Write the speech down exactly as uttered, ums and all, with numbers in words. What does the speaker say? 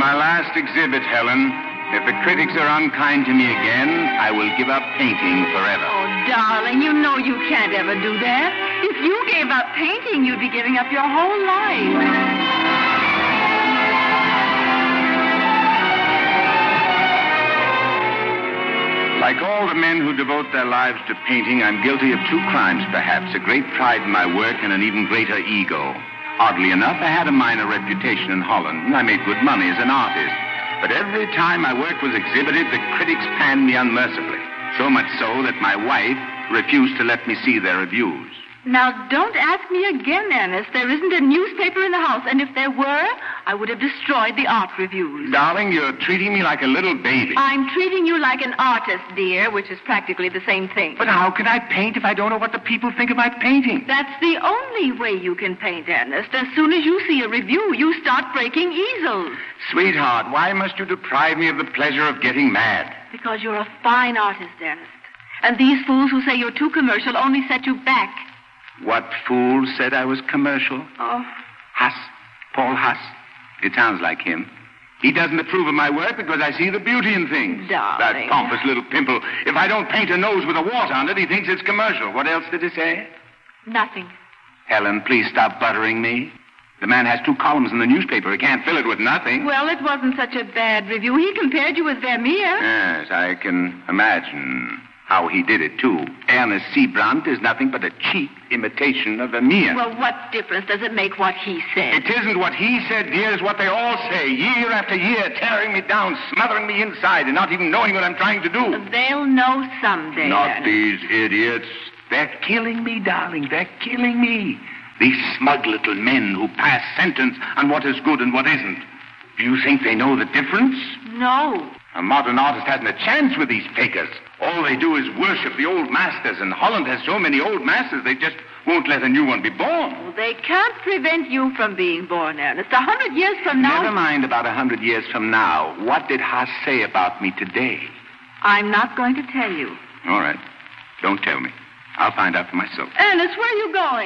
my last exhibit, Helen. If the critics are unkind to me again, I will give up painting forever. Oh, darling, you know you can't ever do that. If you gave up painting, you'd be giving up your whole life. Like all the men who devote their lives to painting, I'm guilty of two crimes, perhaps. A great pride in my work and an even greater ego. Oddly enough, I had a minor reputation in Holland, and I made good money as an artist. But every time my work was exhibited, the critics panned me unmercifully. So much so that my wife refused to let me see their reviews. Now, don't ask me again, Ernest. There isn't a newspaper in the house, and if there were, I would have destroyed the art reviews. Darling, you're treating me like a little baby. I'm treating you like an artist, dear, which is practically the same thing. But how can I paint if I don't know what the people think of my painting? That's the only way you can paint, Ernest. As soon as you see a review, you start breaking easels. Sweetheart, why must you deprive me of the pleasure of getting mad? Because you're a fine artist, Ernest. And these fools who say you're too commercial only set you back. What fool said I was commercial? Oh. Huss. Paul Huss. It sounds like him. He doesn't approve of my work because I see the beauty in things. Darling. That pompous little pimple. If I don't paint a nose with a wart on it, he thinks it's commercial. What else did he say? Nothing. Helen, please stop buttering me. The man has two columns in the newspaper. He can't fill it with nothing. Well, it wasn't such a bad review. He compared you with Vermeer. Yes, I can imagine how he did it, too. Ernest Seabrandt is nothing but a cheap imitation of Vermeer. Well, what difference does it make what he said? It isn't what he said, dear. It's what they all say, year after year, tearing me down, smothering me inside, and not even knowing what I'm trying to do. They'll know someday. Not these idiots. They're killing me, darling. They're killing me. These smug little men who pass sentence on what is good and what isn't. Do you think they know the difference? No. A modern artist hasn't a chance with these fakers. All they do is worship the old masters, and Holland has so many old masters they just won't let a new one be born. Well, they can't prevent you from being born, Ernest. A hundred years from now... Never mind about a hundred years from now. What did Haas say about me today? I'm not going to tell you. All right. Don't tell me. I'll find out for myself. Ernest, where are you going?